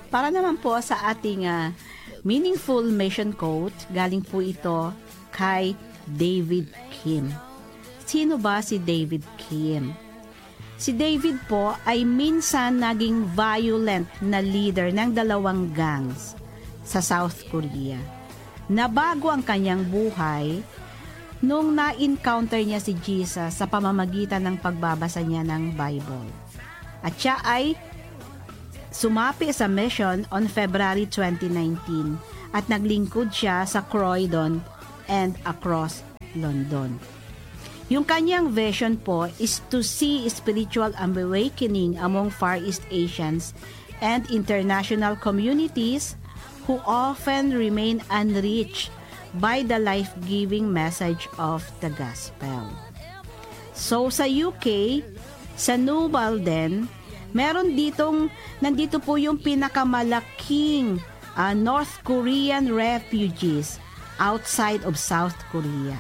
Para naman po sa ating meaningful mission quote, galing po ito kay David Kim. Sino ba si David Kim? Si David po ay minsan naging violent na leader ng 2 gangs sa South Korea. Nabago ang kanyang buhay nung na-encounter niya si Jesus sa pamamagitan ng pagbabasa niya ng Bible. At siya ay sumapi sa mission on February 2019 at naglingkod siya sa Croydon and across London. Yung kanyang vision po is to see spiritual awakening among Far East Asians and international communities who often remain unreached by the life-giving message of the gospel. So sa UK, sa New Malden, nandito po yung pinakamalaking North Korean refugees outside of South Korea.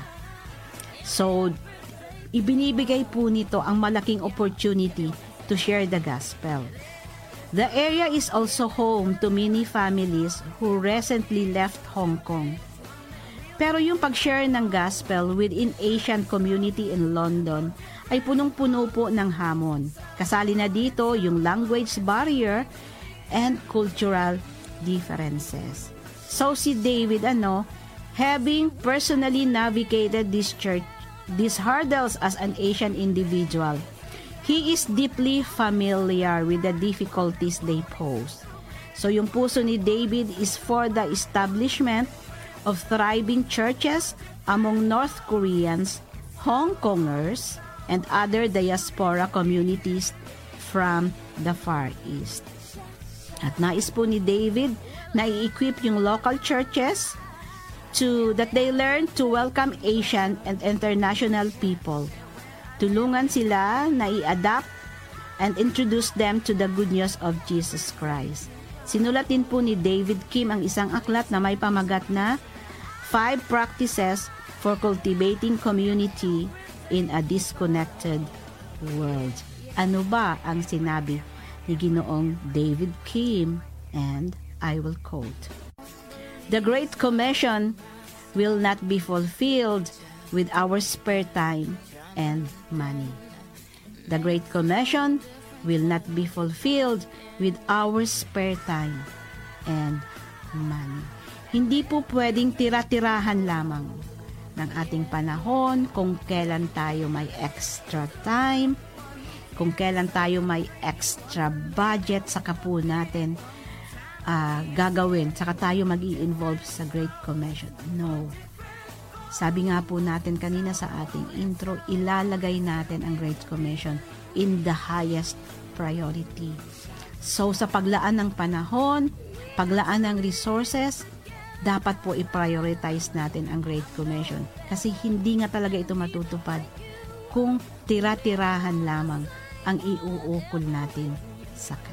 So, ibinibigay po nito ang malaking opportunity to share the gospel. The area is also home to many families who recently left Hong Kong. Pero yung pag-share ng gospel within Asian community in London ay punong-puno po ng hamon. Kasali na dito yung language barrier and cultural differences. So si David, having personally navigated these hurdles as an Asian individual, he is deeply familiar with the difficulties they pose. So yung puso ni David is for the establishment of thriving churches among North Koreans, Hong Kongers, and other diaspora communities from the Far East. At nais po ni David na i-equip yung local churches that they learn to welcome Asian and international people. Tulungan sila na i-adapt and introduce them to the good news of Jesus Christ. Sinulat din po ni David Kim ang isang aklat na may pamagat na 5 Practices for Cultivating Community in a Disconnected World. Ano ba ang sinabi ni Ginoong David Kim? And I will quote, "The Great Commission will not be fulfilled with our spare time and money. The Great Commission will not be fulfilled with our spare time and money." Hindi po pwedeng tira-tirahan lamang ng ating panahon kung kailan tayo may extra time, kung kailan tayo may extra budget, saka po natin gagawin, saka tayo mag-i-involve sa Great Commission. No. Sabi nga po natin kanina sa ating intro, ilalagay natin ang Great Commission in the highest priority. So sa paglaan ng panahon, paglaan ng resources, dapat po i-prioritize natin ang Great Commission kasi hindi nga talaga ito matutupad kung tira-tirahan lamang ang iuukol natin sa